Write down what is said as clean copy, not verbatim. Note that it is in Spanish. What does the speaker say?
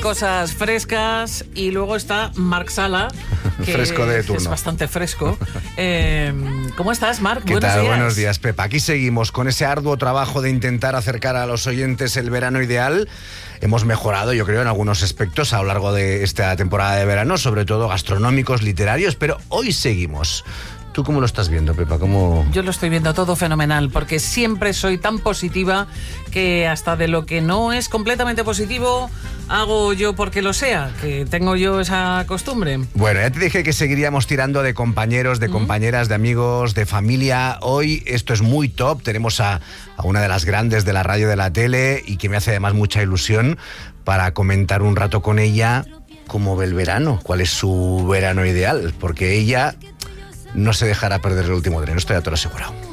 cosas frescas. Y luego está Marc Sala, que fresco de turno. es bastante fresco. ¿Cómo estás, Marc? ¿Qué tal? Buenos días, Pepa. Aquí seguimos con ese arduo trabajo de intentar acercar a los oyentes el verano ideal. Hemos mejorado, yo creo, en algunos aspectos a lo largo de esta temporada de verano, sobre todo gastronómicos, literarios, pero hoy seguimos. ¿Tú cómo lo estás viendo, Pepa? Yo lo estoy viendo todo fenomenal, porque siempre soy tan positiva que hasta de lo que no es completamente positivo hago yo porque lo sea, que tengo yo esa costumbre. Bueno, ya te dije que seguiríamos tirando de compañeros, de compañeras, de amigos, de familia. Hoy esto es muy top. Tenemos a una de las grandes de la radio y de la tele y que me hace además mucha ilusión para comentar un rato con ella cómo ve el verano, cuál es su verano ideal, porque ella no se dejará perder el último tren, esto ya te lo he asegurado.